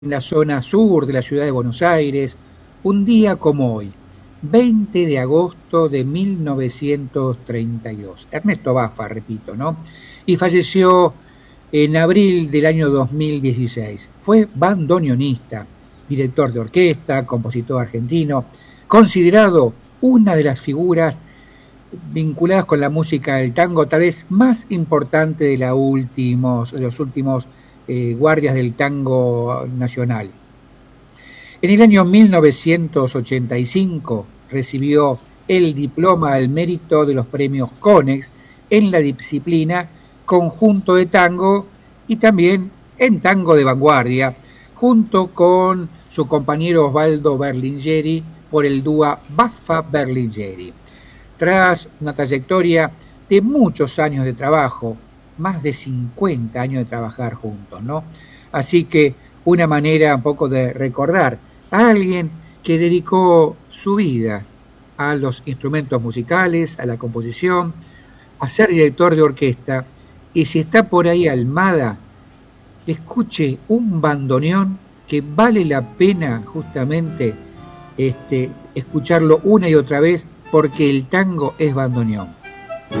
en la zona sur de la ciudad de Buenos Aires, un día como hoy, 20 de agosto de 1932. Ernesto Baffa, repito, ¿no? Y falleció en abril del año 2016. Fue bandoneonista, director de orquesta, compositor argentino, considerado una de las figuras vinculadas con la música del tango, tal vez más importante de los últimos guardias del tango nacional. En el año 1985 recibió el diploma al mérito de los premios Conex en la disciplina conjunto de tango y también en tango de vanguardia, junto con su compañero Osvaldo Berlingeri por el dúo Baffa-Berlingeri. Tras una trayectoria de muchos años de trabajo, más de 50 años de trabajar juntos, ¿no? Así que una manera un poco de recordar a alguien que dedicó su vida a los instrumentos musicales, a la composición, a ser director de orquesta, y si está por ahí Almada, escuche un bandoneón que vale la pena justamente escucharlo una y otra vez porque el tango es bandoneón.